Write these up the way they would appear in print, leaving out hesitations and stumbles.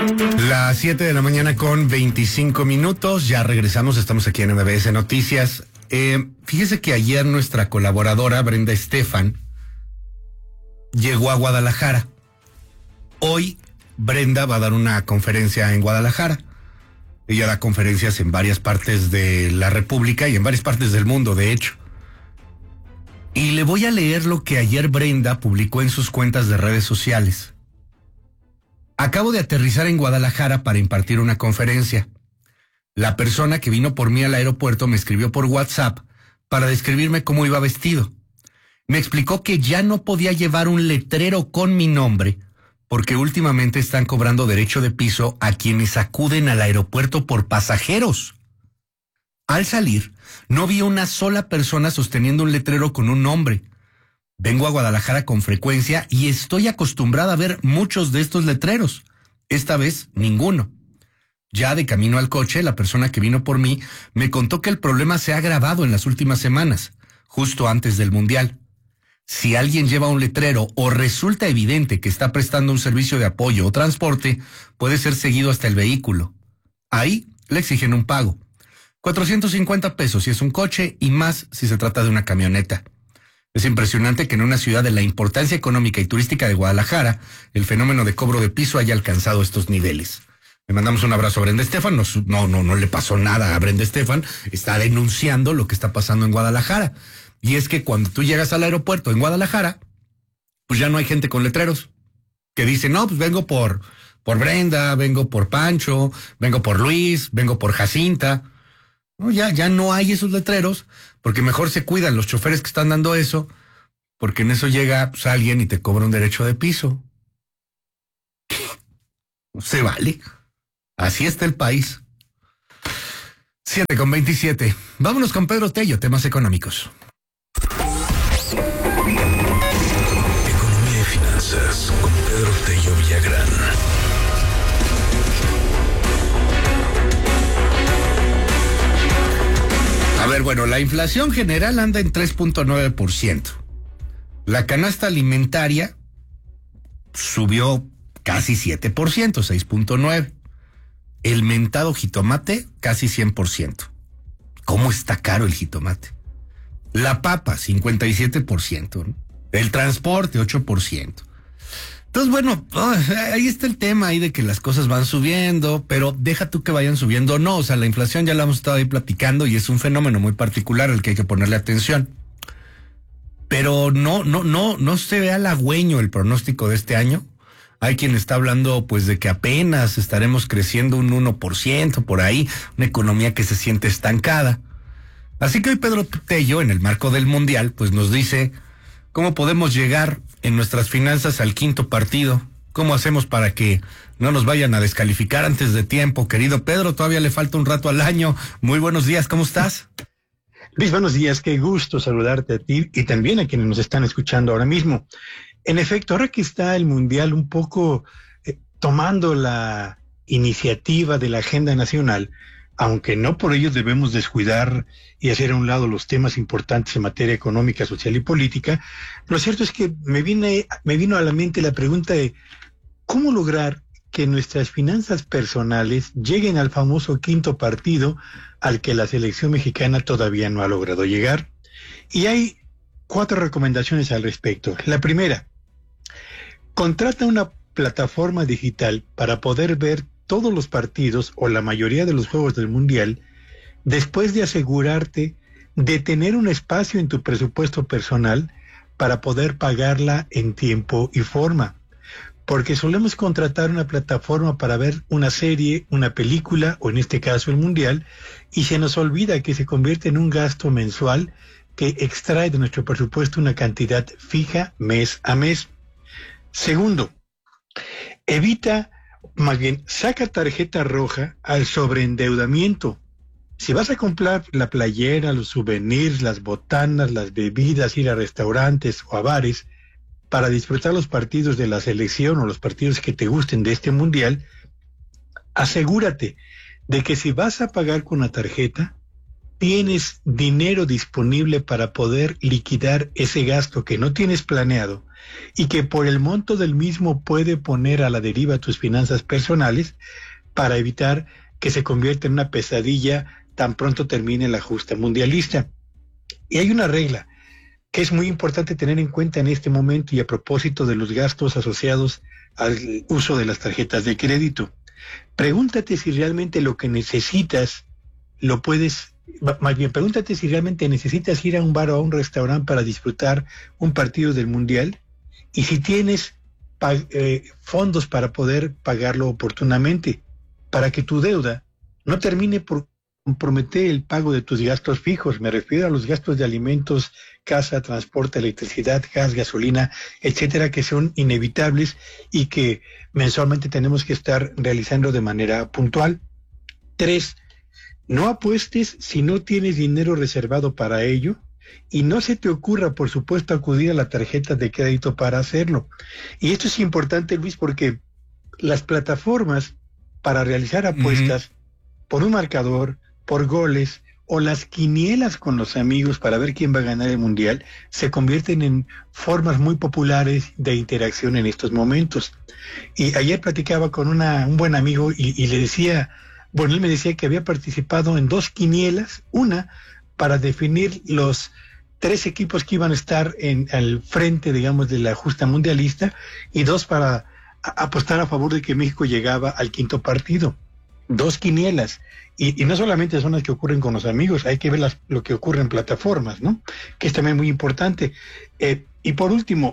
Las 7 de la mañana con 25 minutos, ya regresamos, estamos aquí en MBS Noticias. Fíjese que ayer nuestra colaboradora Brenda Estefan llegó a Guadalajara. Hoy Brenda va a dar una conferencia en Guadalajara. Ella da conferencias en varias partes de la República y en varias partes del mundo, de hecho. Y le voy a leer lo que ayer Brenda publicó en sus cuentas de redes sociales. Acabo de aterrizar en Guadalajara para impartir una conferencia. La persona que vino por mí al aeropuerto me escribió por WhatsApp para describirme cómo iba vestido. Me explicó que ya no podía llevar un letrero con mi nombre porque últimamente están cobrando derecho de piso a quienes acuden al aeropuerto por pasajeros. Al salir, no vi una sola persona sosteniendo un letrero con un nombre. Vengo a Guadalajara con frecuencia y estoy acostumbrada a ver muchos de estos letreros. Esta vez, ninguno. Ya de camino al coche, la persona que vino por mí me contó que el problema se ha agravado en las últimas semanas, justo antes del Mundial. Si alguien lleva un letrero o resulta evidente que está prestando un servicio de apoyo o transporte, puede ser seguido hasta el vehículo. Ahí le exigen un pago. 450 pesos si es un coche y más si se trata de una camioneta. Es impresionante que en una ciudad de la importancia económica y turística de Guadalajara, el fenómeno de cobro de piso haya alcanzado estos niveles. Le mandamos un abrazo a Brenda Estefan. No le pasó nada a Brenda Estefan. Está denunciando lo que está pasando en Guadalajara. Y es que cuando tú llegas al aeropuerto en Guadalajara, pues ya no hay gente con letreros que dicen, no, pues vengo por Brenda, vengo por Pancho, vengo por Luis, vengo por Jacinta. No, ya no hay esos letreros, porque mejor se cuidan los choferes que están dando eso, porque en eso llega pues, alguien y te cobra un derecho de piso. No se vale. Así está el país. 7:27. Vámonos con Pedro Tello, temas económicos. Economía y finanzas con Pedro Tello Villagrán. A ver, bueno, la inflación general anda en 3.9%. La canasta alimentaria subió casi 7%, 6.9%. El mentado jitomate, casi 100%. ¿Cómo está caro el jitomate? La papa, 57%. ¿No? El transporte, 8%. Entonces, bueno, ahí está el tema ahí de que las cosas van subiendo, pero deja tú que vayan subiendo o no. O sea, la inflación ya la hemos estado ahí platicando y es un fenómeno muy particular al que hay que ponerle atención. Pero no se ve halagüeño el pronóstico de este año. Hay quien está hablando pues de que apenas estaremos creciendo un 1% por ahí, una economía que se siente estancada. Así que hoy Pedro Tello, en el marco del Mundial, pues nos dice cómo podemos llegar en nuestras finanzas al quinto partido. ¿Cómo hacemos para que no nos vayan a descalificar antes de tiempo? Querido Pedro, todavía le falta un rato al año. Muy buenos días, ¿cómo estás? Luis, buenos días, qué gusto saludarte a ti y también a quienes nos están escuchando ahora mismo. En efecto, ahora que está el Mundial un poco tomando la iniciativa de la agenda nacional, aunque no por ello debemos descuidar y hacer a un lado los temas importantes en materia económica, social y política, lo cierto es que me vino a la mente la pregunta de cómo lograr que nuestras finanzas personales lleguen al famoso quinto partido al que la selección mexicana todavía no ha logrado llegar. Y hay 4 recomendaciones al respecto. La primera, contrata una plataforma digital para poder ver todos los partidos o la mayoría de los juegos del Mundial después de asegurarte de tener un espacio en tu presupuesto personal para poder pagarla en tiempo y forma. Porque solemos contratar una plataforma para ver una serie, una película o en este caso el Mundial y se nos olvida que se convierte en un gasto mensual que extrae de nuestro presupuesto una cantidad fija mes a mes. Segundo, saca tarjeta roja al sobreendeudamiento. Si vas a comprar la playera, los souvenirs, las botanas, las bebidas, ir a restaurantes o a bares para disfrutar los partidos de la selección o los partidos que te gusten de este mundial, asegúrate de que si vas a pagar con la tarjeta, tienes dinero disponible para poder liquidar ese gasto que no tienes planeado y que por el monto del mismo puede poner a la deriva tus finanzas personales para evitar que se convierta en una pesadilla tan pronto termine la justa mundialista. Y hay una regla que es muy importante tener en cuenta en este momento y a propósito de los gastos asociados al uso de las tarjetas de crédito. Pregúntate si realmente lo que necesitas lo puedes, más bien pregúntate si realmente necesitas ir a un bar o a un restaurante para disfrutar un partido del Mundial y si tienes fondos para poder pagarlo oportunamente, para que tu deuda no termine por comprometer el pago de tus gastos fijos. Me refiero a los gastos de alimentos, casa, transporte, electricidad, gas, gasolina, etcétera, que son inevitables y que mensualmente tenemos que estar realizando de manera puntual. 3, no apuestes si no tienes dinero reservado para ello y no se te ocurra, por supuesto, acudir a la tarjeta de crédito para hacerlo. Y esto es importante, Luis, porque las plataformas para realizar apuestas por un marcador, por goles o las quinielas con los amigos para ver quién va a ganar el Mundial se convierten en formas muy populares de interacción en estos momentos. Y ayer platicaba con un buen amigo y le decía, bueno, él me decía que había participado en 2 quinielas, una para definir los 3 equipos que iban a estar al frente, digamos, de la justa mundialista y 2 para apostar a favor de que México llegaba al 5º partido. 2 quinielas. Y no solamente son las que ocurren con los amigos, hay que ver lo que ocurre en plataformas, ¿no? Que es también muy importante. Y por último,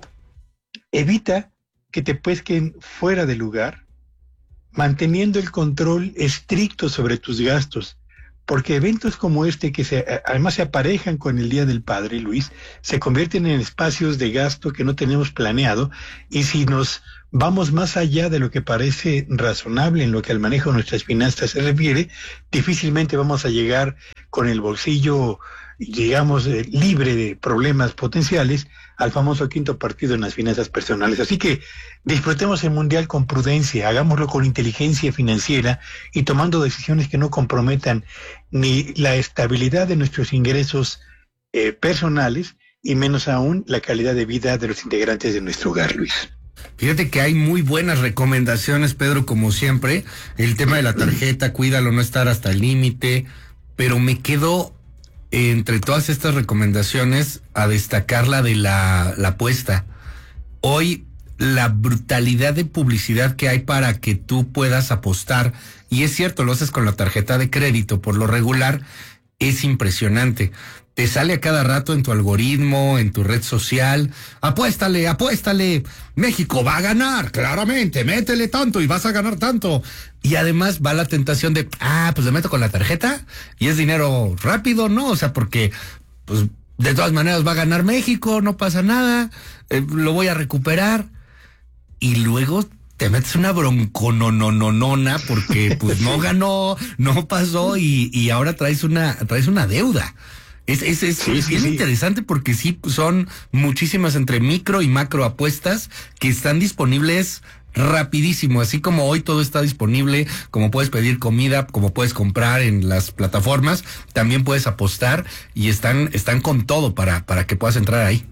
evita que te pesquen fuera de lugar, manteniendo el control estricto sobre tus gastos, porque eventos como este, que además se aparejan con el Día del Padre, Luis, se convierten en espacios de gasto que no tenemos planeado, y si nos vamos más allá de lo que parece razonable en lo que al manejo de nuestras finanzas se refiere, difícilmente vamos a llegar con el bolsillo, digamos, libre de problemas potenciales al famoso 5º partido en las finanzas personales. Así que disfrutemos el Mundial con prudencia, hagámoslo con inteligencia financiera y tomando decisiones que no comprometan ni la estabilidad de nuestros ingresos personales y menos aún la calidad de vida de los integrantes de nuestro hogar, Luis. Fíjate que hay muy buenas recomendaciones, Pedro, como siempre. El tema de la tarjeta, cuídalo, no estar hasta el límite, pero me quedo entre todas estas recomendaciones a destacar la de la apuesta. Hoy la brutalidad de publicidad que hay para que tú puedas apostar, y es cierto, lo haces con la tarjeta de crédito por lo regular, es impresionante. Te sale a cada rato en tu algoritmo, en tu red social, apuéstale, México va a ganar, claramente, métele tanto y vas a ganar tanto. Y además va la tentación de, pues le meto con la tarjeta y es dinero rápido, ¿no? O sea, porque pues de todas maneras va a ganar México, no pasa nada, lo voy a recuperar. Y luego te metes una bronconononona porque pues no ganó, no pasó y ahora traes una deuda. Es bien interesante porque sí son muchísimas entre micro y macro apuestas que están disponibles rapidísimo, así como hoy todo está disponible, como puedes pedir comida, como puedes comprar en las plataformas, también puedes apostar y están con todo para que puedas entrar ahí.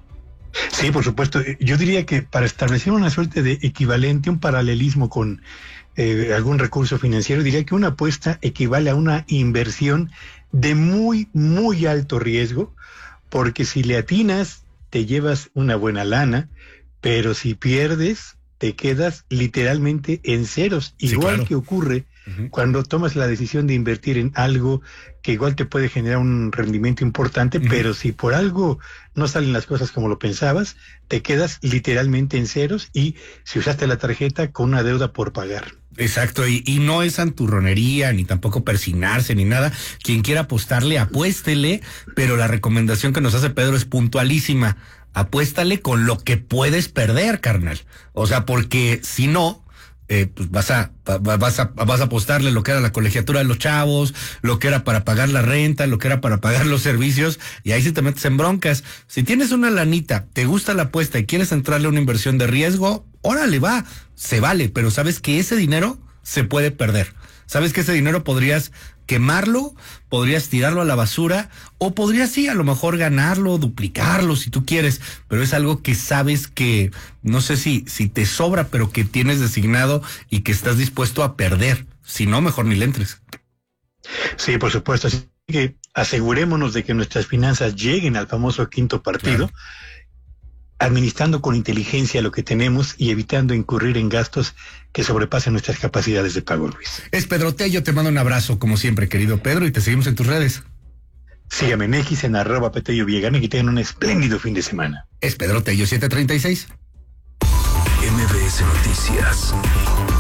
Sí, por supuesto. Yo diría que para establecer una suerte de equivalente, un paralelismo con algún recurso financiero, diría que una apuesta equivale a una inversión de muy, muy alto riesgo, porque si le atinas, te llevas una buena lana, pero si pierdes, te quedas literalmente en ceros. Sí, igual claro. Que ocurre cuando tomas la decisión de invertir en algo que igual te puede generar un rendimiento importante, pero si por algo no salen las cosas como lo pensabas, te quedas literalmente en ceros y si usaste la tarjeta con una deuda por pagar. Exacto, y no es santurronería, ni tampoco persignarse, ni nada. Quien quiera apostarle, apuéstele, pero la recomendación que nos hace Pedro es puntualísima. Apuéstale con lo que puedes perder, carnal. O sea, porque si no, pues vas a apostarle lo que era la colegiatura de los chavos, lo que era para pagar la renta, lo que era para pagar los servicios, y ahí sí te metes en broncas. Si tienes una lanita, te gusta la apuesta y quieres entrarle a una inversión de riesgo, órale, va, se vale, pero sabes que ese dinero se puede perder. Sabes que ese dinero podrías quemarlo, podrías tirarlo a la basura, o podrías sí, a lo mejor ganarlo, duplicarlo si tú quieres, pero es algo que sabes que, no sé si te sobra, pero que tienes designado y que estás dispuesto a perder. Si no, mejor ni le entres. Sí, por supuesto. Así que asegurémonos de que nuestras finanzas lleguen al famoso quinto partido, claro, administrando con inteligencia lo que tenemos y evitando incurrir en gastos que sobrepasen nuestras capacidades de pago, Luis. Es Pedro Tello, te mando un abrazo como siempre, querido Pedro, y te seguimos en tus redes. Sígame en X en @Petello Villagrán y que tengan un espléndido fin de semana. Es Pedro Tello 736. MBS Noticias.